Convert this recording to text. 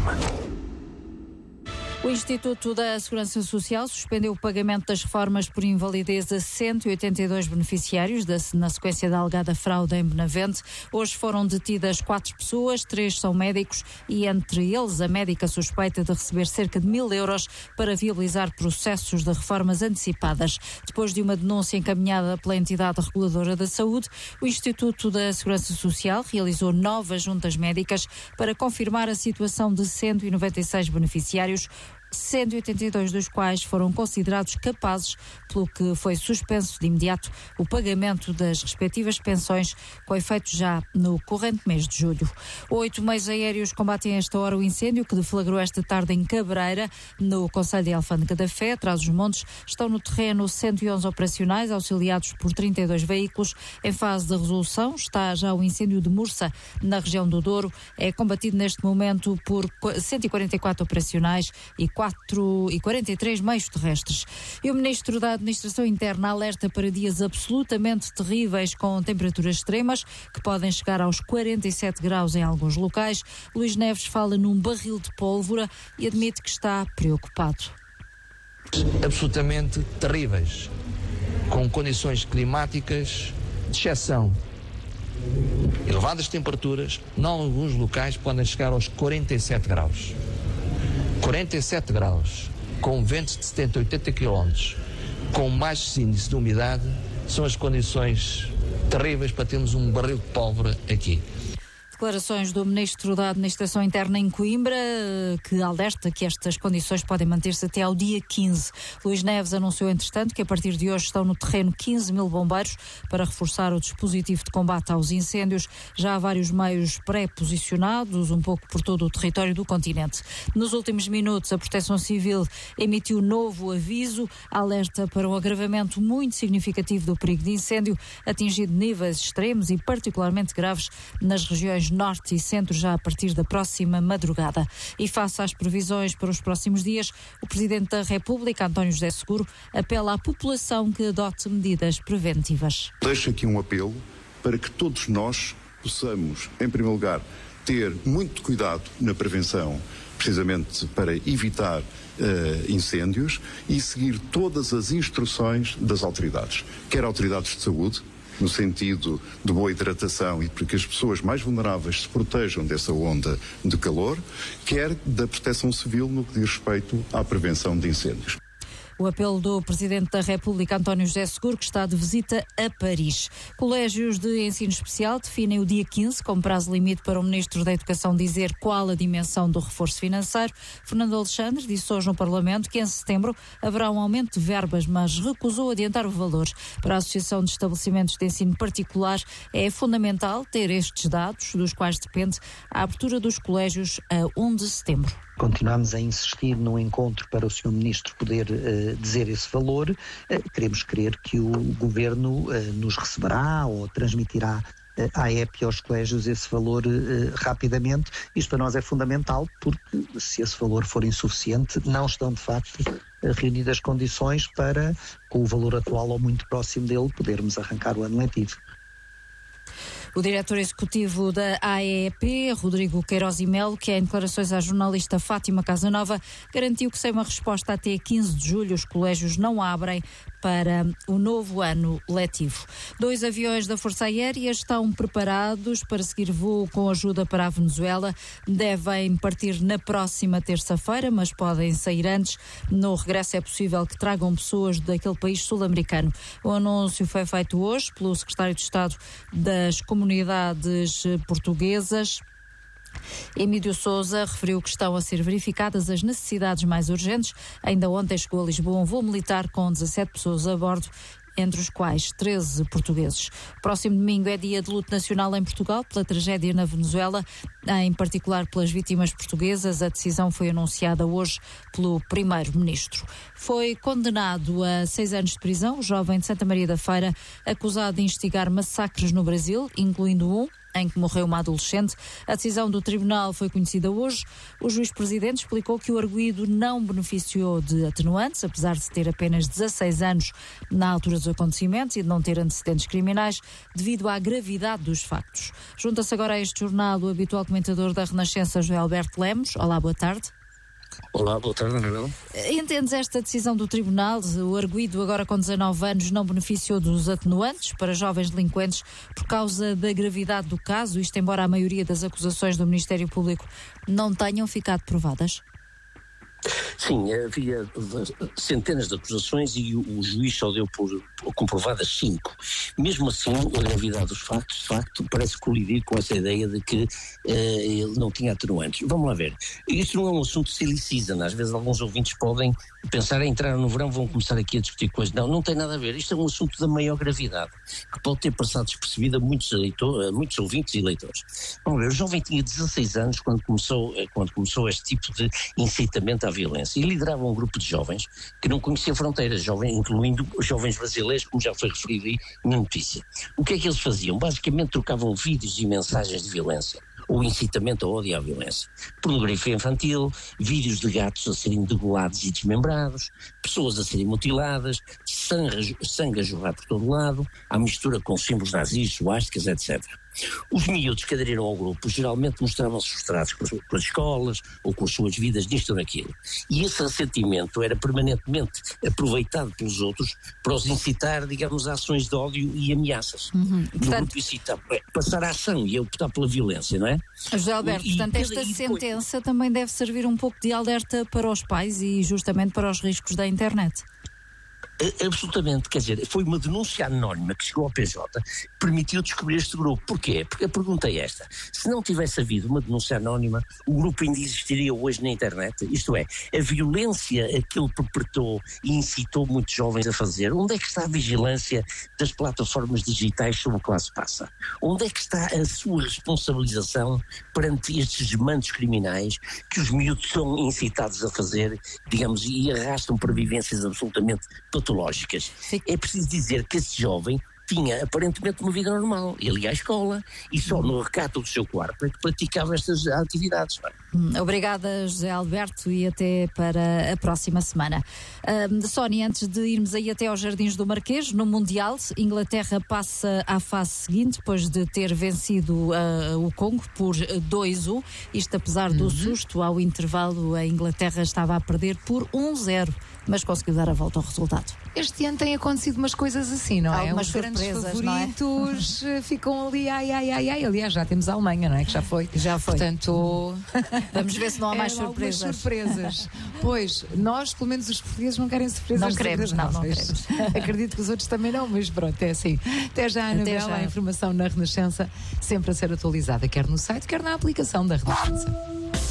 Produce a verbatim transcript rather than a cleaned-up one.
próxima. O Instituto da Segurança Social suspendeu o pagamento das reformas por invalidez a cento e oitenta e dois beneficiários da, na sequência da alegada fraude em Benavente. Hoje foram detidas quatro pessoas, três são médicos e entre eles a médica suspeita de receber cerca de mil euros para viabilizar processos de reformas antecipadas. Depois de uma denúncia encaminhada pela entidade reguladora da saúde, o Instituto da Segurança Social realizou novas juntas médicas para confirmar a situação de cento e noventa e seis beneficiários, cento e oitenta e dois dos quais foram considerados capazes, pelo que foi suspenso de imediato o pagamento das respectivas pensões, com efeito já no corrente mês de julho. Oito meios aéreos combatem a esta hora o incêndio que deflagrou esta tarde em Cabreira, no concelho de Alfândega da Fé, atrás dos montes. Estão no terreno cento e onze operacionais, auxiliados por trinta e dois veículos. Em fase de resolução está já o incêndio de Mursa, na região do Douro. É combatido neste momento por cento e quarenta e quatro operacionais e quatro e quarenta e três meios terrestres. E o Ministro da Administração Interna alerta para dias absolutamente terríveis com temperaturas extremas, que podem chegar aos quarenta e sete graus em alguns locais. Luís Neves fala num barril de pólvora e admite que está preocupado. Absolutamente terríveis, com condições climáticas de exceção. Elevadas temperaturas, em alguns locais podem chegar aos quarenta e sete graus. quarenta e sete graus, com ventos de setenta, oitenta quilómetros, com baixos índices de umidade, são as condições terríveis para termos um barril de pólvora aqui. Declarações do Ministro da Administração Interna em Coimbra, que alerta que estas condições podem manter-se até ao dia quinze. Luís Neves anunciou, entretanto, que a partir de hoje estão no terreno quinze mil bombeiros para reforçar o dispositivo de combate aos incêndios. Já há vários meios pré-posicionados, um pouco por todo o território do continente. Nos últimos minutos, a Proteção Civil emitiu novo aviso, alerta para um agravamento muito significativo do perigo de incêndio, atingido níveis extremos e particularmente graves nas regiões norte e centro já a partir da próxima madrugada. E face às previsões para os próximos dias, o Presidente da República, António José Seguro, apela à população que adote medidas preventivas. Deixo aqui um apelo para que todos nós possamos, em primeiro lugar, ter muito cuidado na prevenção, precisamente para evitar Uh, incêndios, e seguir todas as instruções das autoridades, quer autoridades de saúde, no sentido de boa hidratação e para que as pessoas mais vulneráveis se protejam dessa onda de calor, quer da Proteção Civil no que diz respeito à prevenção de incêndios. O apelo do Presidente da República, António José Seguro, que está de visita a Paris. Colégios de ensino especial definem o dia quinze como prazo limite para o Ministro da Educação dizer qual a dimensão do reforço financeiro. Fernando Alexandre disse hoje no Parlamento que em setembro haverá um aumento de verbas, mas recusou adiantar o valor. Para a Associação de Estabelecimentos de Ensino Particular é fundamental ter estes dados, dos quais depende a abertura dos colégios a um de setembro. Continuamos a insistir num encontro para o senhor Ministro poder uh, dizer esse valor. Uh, queremos crer que o Governo uh, nos receberá ou transmitirá uh, à E P e aos colégios esse valor uh, rapidamente. Isto para nós é fundamental porque se esse valor for insuficiente, não estão de facto uh, reunidas condições para, com o valor atual ou muito próximo dele, podermos arrancar o ano letivo. O diretor executivo da A E E P, Rodrigo Queiroz e Melo, que em declarações à jornalista Fátima Casanova, garantiu que sem uma resposta até quinze de julho os colégios não abrem para o novo ano letivo. Dois aviões da Força Aérea estão preparados para seguir voo com ajuda para a Venezuela. Devem partir na próxima terça-feira, mas podem sair antes. No regresso é possível que tragam pessoas daquele país sul-americano. O anúncio foi feito hoje pelo secretário de Estado das Comunidades Portuguesas. Emílio Sousa referiu que estão a ser verificadas as necessidades mais urgentes. Ainda ontem chegou a Lisboa um voo militar com dezassete pessoas a bordo, entre os quais treze portugueses. Próximo domingo é dia de luto nacional em Portugal pela tragédia na Venezuela, em particular pelas vítimas portuguesas. A decisão foi anunciada hoje pelo primeiro-ministro. Foi condenado a seis anos de prisão o jovem de Santa Maria da Feira, acusado de instigar massacres no Brasil, incluindo um em que morreu uma adolescente. A decisão do tribunal foi conhecida hoje. O juiz-presidente explicou que o arguido não beneficiou de atenuantes, apesar de ter apenas dezasseis anos na altura dos acontecimentos e de não ter antecedentes criminais, devido à gravidade dos factos. Junta-se agora a este jornal o habitual comentador da Renascença, José Alberto Lemos. Olá, boa tarde. Olá, boa tarde, Anabela. Entendes esta decisão do tribunal? O arguido, agora com dezanove anos, não beneficiou dos atenuantes para jovens delinquentes por causa da gravidade do caso, isto embora a maioria das acusações do Ministério Público não tenham ficado provadas? Sim, havia centenas de acusações e o, o juiz só deu por, por comprovadas cinco. Mesmo assim, a gravidade dos factos, de facto, parece colidir com essa ideia de que uh, ele não tinha atenuantes. Vamos lá ver. Isto não é um assunto silly season. Às vezes alguns ouvintes podem pensar em entrar no verão, vão começar aqui a discutir coisas. Não, não tem nada a ver. Isto é um assunto da maior gravidade, que pode ter passado despercebido a muitos, eleitor, a muitos ouvintes e eleitores. Vamos ver, o jovem tinha dezasseis anos quando começou, quando começou este tipo de incitamento à violência e liderava um grupo de jovens que não conhecia fronteiras, jovens, incluindo os jovens brasileiros, como já foi referido aí na notícia. O que é que eles faziam? Basicamente trocavam vídeos e mensagens de violência, ou incitamento ao ódio e à violência. Pornografia infantil, vídeos de gatos a serem degolados e desmembrados, pessoas a serem mutiladas, sangue, sangue a jorrar por todo lado, à mistura com símbolos nazis, suásticas, etcétera. Os miúdos que aderiram ao grupo geralmente mostravam-se frustrados com as, com as escolas ou com as suas vidas nisto ou naquilo. E esse ressentimento era permanentemente aproveitado pelos outros para os incitar, digamos, a ações de ódio e ameaças. Uhum. Portanto, o grupo incita a passar a ação e a optar pela violência, não é? José Alberto, e, portanto, esta e, sentença e, também deve servir um pouco de alerta para os pais e justamente para os riscos da internet. Absolutamente, quer dizer, foi uma denúncia anónima que chegou ao P J que permitiu descobrir este grupo. Porquê? Porque a pergunta é esta: se não tivesse havido uma denúncia anónima, o grupo ainda existiria hoje na internet? Isto é, a violência que ele perpetrou e incitou muitos jovens a fazer, onde é que está a vigilância das plataformas digitais sobre o que lá se passa? Onde é que está a sua responsabilização perante estes desmandos criminais que os miúdos são incitados a fazer, digamos, e arrastam para vivências absolutamente patológicas? É preciso dizer que esse jovem tinha aparentemente uma vida normal. Ele ia à escola e só no recato do seu quarto é que praticava estas atividades. Obrigada, José Alberto, e até para a próxima semana. Uh, Sónia, antes de irmos aí até aos Jardins do Marquês, no Mundial, Inglaterra passa à fase seguinte, depois de ter vencido uh, o Congo por dois a um. Isto apesar uhum. do susto ao intervalo, a Inglaterra estava a perder por um a zero, mas conseguiu dar a volta ao resultado. Este ano tem acontecido umas coisas assim, não é? Algumas Os grandes favoritos não é? Ficam ali, ai, ai, ai, ai. Aliás, já temos a Alemanha, não é? Que já foi. Já foi. Portanto, vamos ver se não há mais é, surpresas. surpresas. Pois, nós, pelo menos os portugueses, não querem surpresas. Não queremos, não, não queremos. Acredito que os outros também não, mas pronto, é assim. Até já, Anabela, a informação na Renascença, sempre a ser atualizada, quer no site, quer na aplicação da Renascença.